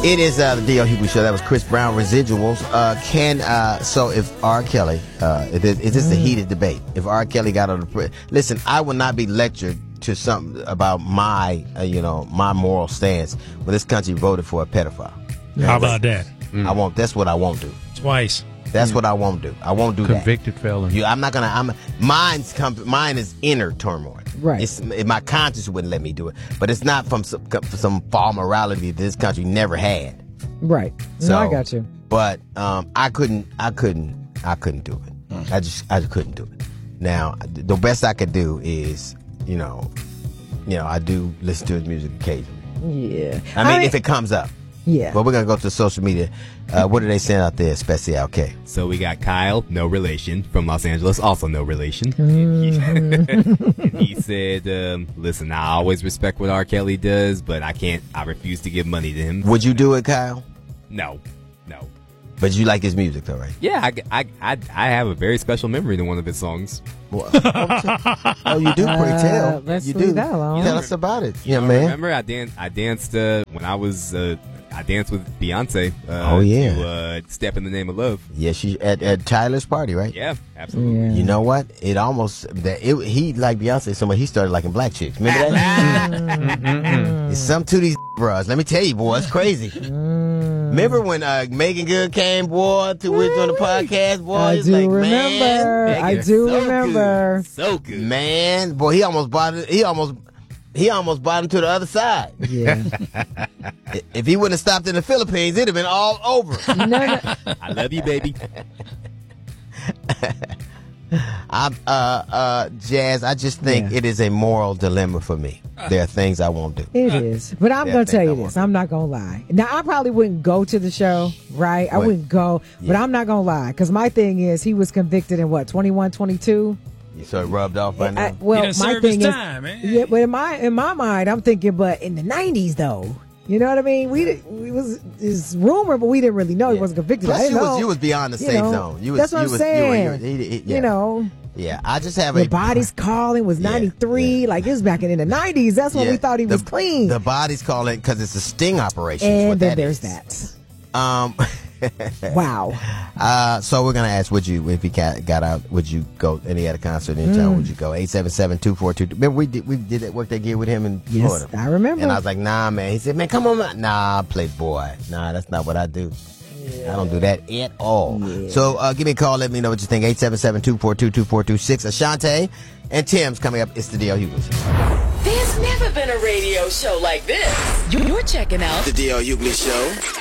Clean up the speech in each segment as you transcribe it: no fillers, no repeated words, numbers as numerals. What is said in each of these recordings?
It is the D.L. Hughley Show. That was Chris Brown, Residuals. So if R. Kelly, is this a heated debate? If R. Kelly got on the... Listen, I will not be lectured to something about my moral stance when this country voted for a pedophile. How about that? That's what I won't do. Twice. That's what I won't do. I won't do Convicted felon. I'm not gonna. Mine is inner turmoil. Right. My conscience wouldn't let me do it, but it's not from some fall morality that this country never had. Right. So, I got you. But I couldn't do it. I just couldn't do it. Now the best I could do is I do listen to his music occasionally. Yeah. I mean, if it comes up. Yeah. But we're going to go to social media. What are they saying out there, Especial K? So we got Kyle, no relation, from Los Angeles, also no relation. He said, listen, I always respect what R. Kelly does, but I refuse to give money to him. Would you do it, Kyle? No. But you like his music, though, right? Yeah, I have a very special memory to one of his songs. Oh, you do? Pray tell. Let's You leave do. that alone. Tell us about it. Yeah, man. Remember, I danced when I was... I danced with Beyonce. To Step in the Name of Love. Yeah, she at Tyler's party, right? Yeah, absolutely. Yeah. You know what? He like Beyonce so much he started liking black chicks. Remember that? It's some to these bros. Let me tell you, boy, it's crazy. Remember when Megan Good came, boy, we was on the podcast, boy? I do remember. Man, I do remember. Good. So good. Man, boy, he almost bought it. He almost bought him to the other side. Yeah. If he wouldn't have stopped in the Philippines, it'd have been all over. No. I love you, baby. Jazz, I just think it is a moral dilemma for me. There are things I won't do. It is. But I'm going to tell you this. I'm not going to lie. Now, I probably wouldn't go to the show, right? I wouldn't go. But I'm not going to lie. Because my thing is, he was convicted in what, 21, 22? So it rubbed off by now? Well, my thing is, man. yeah, but in my mind, I'm thinking, but in the 90s, though. You know what I mean? It's rumor, but we didn't really know he wasn't convicted. Plus, I didn't know. you was beyond the safe zone. That's what I'm saying. You know. Yeah, I just have the body's calling was 93. Yeah. Like, it was back in the 90s. That's when we thought he was clean. The body's calling because it's a sting operation. And then there's that. Wow. So we're gonna ask, if he got out, would you go? And he had a concert in town, would you go? 877-242. Remember we did that work they did with him in Florida. I remember. And I was like, nah, man. He said, man, come on, man. Nah, playboy. Nah, that's not what I do. I don't do that at all. Yeah. So give me a call. Let me know what you think. 877-242-2426. Ashante and Tim's coming up. It's the D.L. Hughley Show. There's never been a radio show like this. You're checking out the D.L. Hughley Show.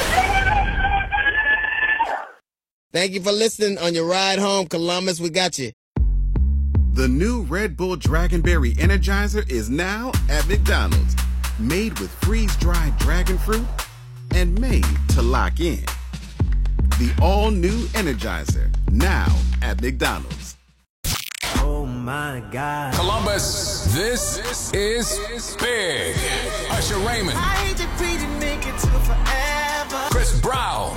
Thank you for listening on your ride home, Columbus. We got you. The new Red Bull Dragonberry Energizer is now at McDonald's. Made with freeze-dried dragon fruit and made to lock in. The all-new Energizer, now at McDonald's. Oh my God. Columbus, this is big. Usher Raymond. I hate to breathe and make it to forever. Chris Brown.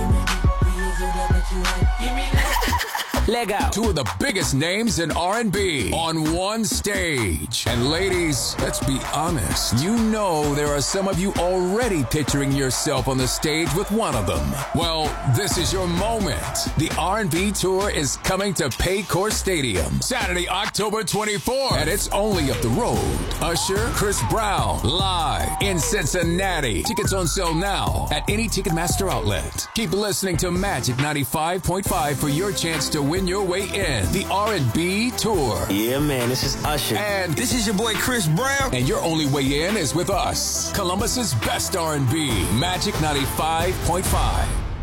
Leg out. Two of the biggest names in R&B on one stage. And ladies, let's be honest. You know there are some of you already picturing yourself on the stage with one of them. Well, this is your moment. The R&B tour is coming to Paycor Stadium Saturday, October 24th. And it's only up the road. Usher, Chris Brown, live in Cincinnati. Tickets on sale now at any Ticketmaster outlet. Keep listening to Magic 95.5 for your chance to win your way in the R&B tour. Yeah, man, this is Usher. And this is your boy Chris Brown. And your only way in is with us. Columbus's best R&B, Magic 95.5.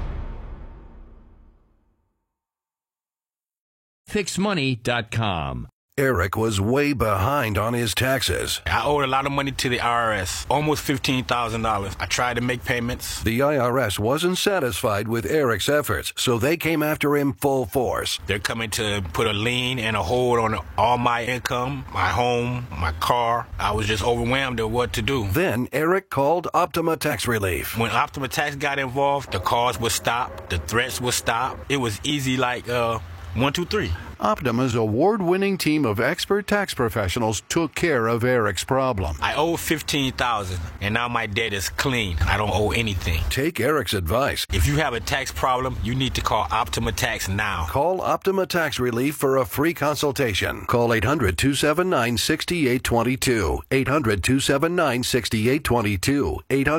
FixMoney.com. Eric was way behind on his taxes. I owed a lot of money to the IRS, almost $15,000. I tried to make payments. The IRS wasn't satisfied with Eric's efforts, so they came after him full force. They're coming to put a lien and a hold on all my income, my home, my car. I was just overwhelmed at what to do. Then Eric called Optima Tax Relief. When Optima Tax got involved, the calls would stop, the threats would stop. It was easy like 1, 2, 3. Optima's award-winning team of expert tax professionals took care of Eric's problem. I owe $15,000, and now my debt is clean. I don't owe anything. Take Eric's advice. If you have a tax problem, you need to call Optima Tax now. Call Optima Tax Relief for a free consultation. Call 800-279-6822. 800-279-6822.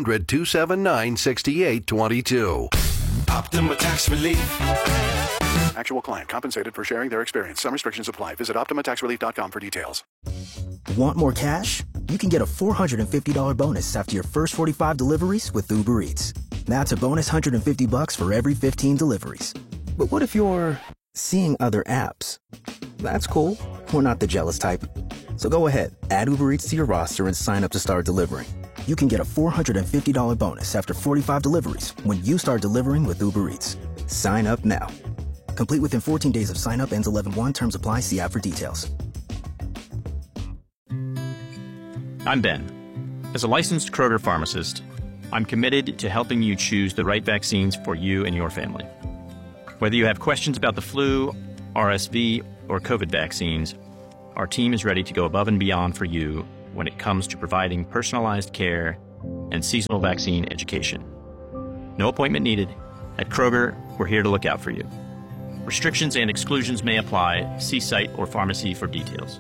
800-279-6822. Optima Tax Relief. Actual client compensated for sharing their experience. Some restrictions apply. Visit OptimaTaxRelief.com for details. Want more cash? You can get a $450 bonus after your first 45 deliveries with Uber Eats. That's a bonus $150 for every 15 deliveries. But what if you're seeing other apps? That's cool. We're not the jealous type. So go ahead, add Uber Eats to your roster and sign up to start delivering. You can get a $450 bonus after 45 deliveries when you start delivering with Uber Eats. Sign up now. Complete within 14 days of sign up. Ends 11/1. Terms apply. See app for details. I'm Ben. As a licensed Kroger pharmacist, I'm committed to helping you choose the right vaccines for you and your family. Whether you have questions about the flu, RSV, or COVID vaccines, our team is ready to go above and beyond for you when it comes to providing personalized care and seasonal vaccine education. No appointment needed. At Kroger, we're here to look out for you. Restrictions and exclusions may apply. See site or pharmacy for details.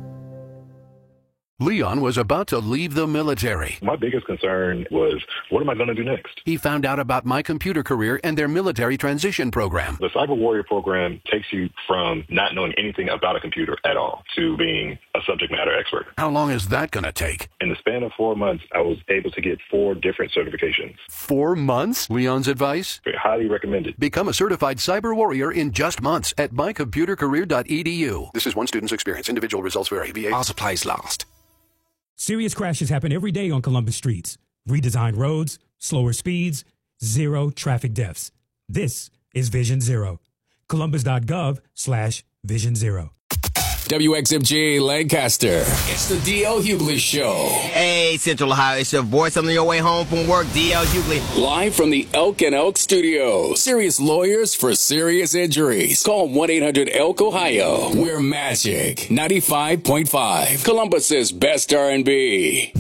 Leon was about to leave the military. My biggest concern was, what am I going to do next? He found out about My Computer Career and their military transition program. The Cyber Warrior program takes you from not knowing anything about a computer at all to being a subject matter expert. How long is that going to take? In the span of 4 months, I was able to get 4 different certifications. 4 months? Leon's advice? Highly recommended. Become a certified cyber warrior in just months at mycomputercareer.edu. This is one student's experience. Individual results vary. VA. All supplies lost. Serious crashes happen every day on Columbus streets. Redesigned roads, slower speeds, zero traffic deaths. This is Vision Zero. Columbus.gov/Vision Zero. WXMG Lancaster. It's the D.L. Hughley Show. Hey, Central Ohio, it's your voice on your way home from work, D.L. Hughley. Live from the Elk and Elk Studios. Serious lawyers for serious injuries. Call 1-800-ELK-OHIO. We're Magic 95.5. Columbus's best R&B.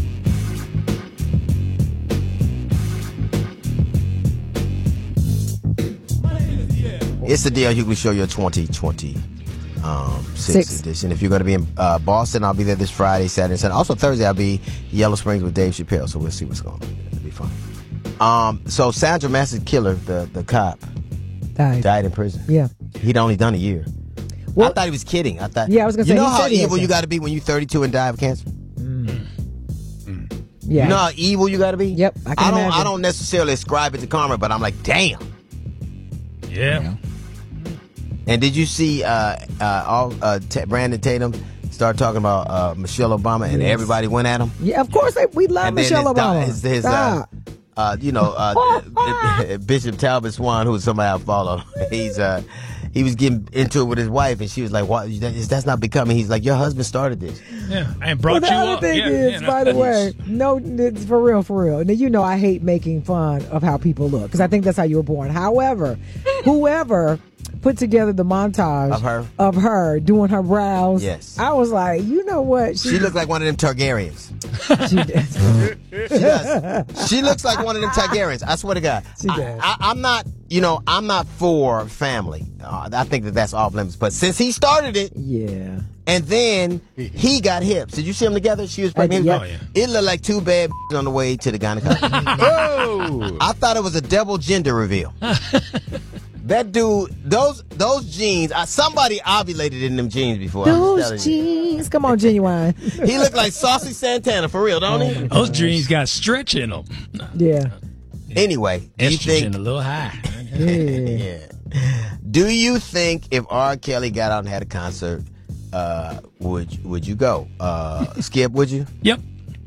It's the D.L. Hughley Show, your 2020. 6th edition. If you're going to be in Boston, I'll be there this Friday, Saturday, Sunday. Also Thursday, I'll be Yellow Springs with Dave Chappelle. So we'll see what's going on. It'll be fun. So Sandra Massey's killer, the cop, died in prison. Yeah, he'd only done a year. Well, I thought he was kidding. I was going to say, you know how evil you got to be when you're 32 and die of cancer. Yeah, you know how evil you got to be. Yep, I don't necessarily ascribe it to karma, but I'm like, damn. Yeah. And did you see Brandon Tatum start talking about Michelle Obama and everybody went at him? Yeah, of course we love Michelle Obama. Bishop Talbot Swan, who was somebody I follow, he was getting into it with his wife, and she was like, "What? That's not becoming." He's like, "Your husband started this." Yeah, and brought you up. The other thing is, by the way, no, it's for real. Now, you know, I hate making fun of how people look because I think that's how you were born. However, whoever put together the montage of her doing her brows, yes, I was like, you know what? She looked like one of them Targaryens. She does. She does. She looks like one of them Targaryens. I swear to God. She does. I'm not for family. I think that's off limits. But since he started it, yeah, and then he got hips. Did you see them together? She was pregnant. Oh, yeah. It looked like two bad on the way to the gynecologist. Oh, I thought it was a double gender reveal. That dude, those jeans, somebody ovulated in them jeans before. Those jeans. Come on, Genuine. He looked like Saucy Santana, for real, don't he? Those jeans got stretch in them. Yeah. Anyway, estrogen a little high. Yeah. Do you think if R. Kelly got out and had a concert, would you go? Skip, would you? Yep.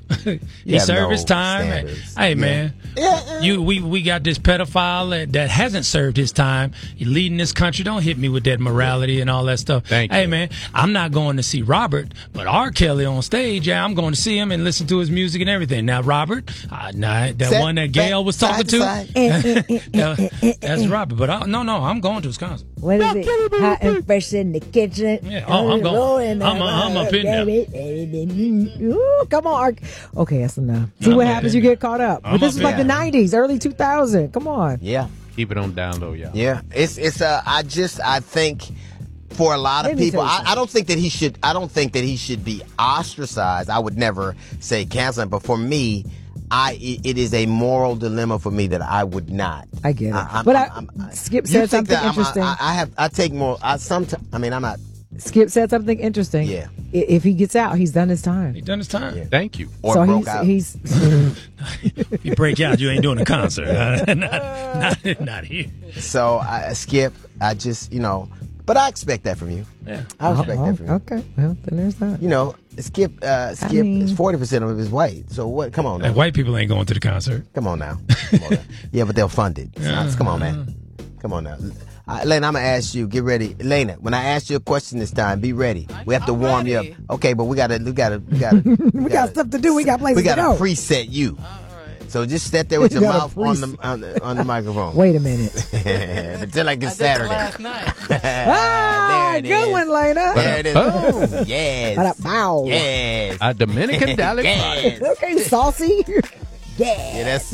He served his time. Hey, man, we got this pedophile that hasn't served his time. He's leading this country. Don't hit me with that morality and all that stuff. Hey, man, I'm not going to see Robert, but R. Kelly on stage, yeah, I'm going to see him and listen to his music and everything. Now, Robert, that one that Gail was talking to, that's Robert. But no, I'm going to his concert. What is it? Hot and fresh in the kitchen. Yeah. Oh, I'm going. I'm up in there. Ooh, come on, Ark. Okay, that's enough. See what happens? You get caught up. But this is like the 90s, early 2000s. Come on. Yeah. Keep it on download, y'all. Yeah. I think for a lot of people, I don't think that he should be ostracized. I would never say cancel him, but for me, it is a moral dilemma for me that I would not. I get it. Skip said something interesting. I take more. I'm not. Skip said something interesting. Yeah. If he gets out, he's done his time. He's done his time. Yeah. Thank you. Or so broke out. he's you break out, you ain't doing a concert. Not here. So Skip, I just but I expect that from you. Yeah. I expect that from you. Okay. Well, then there's that. Skip is 40% of his white. So what? Come on now. And white people ain't going to the concert. Come on now. Yeah, but they'll fund it. Come on, man. Come on now. Lena, I'm going to ask you. Get ready. Lena, when I ask you a question this time, be ready. We have to warm you up. Okay, but we got stuff to do. We got places to go. We got to preset you. So just sit there with your mouth on the microphone. Wait a minute. Until like it's Saturday. Last night. Good one, Lena. There it is. Oh, yes. Bow. Yes. A Dominican dialect. Yes. Okay, saucy. Yeah, that's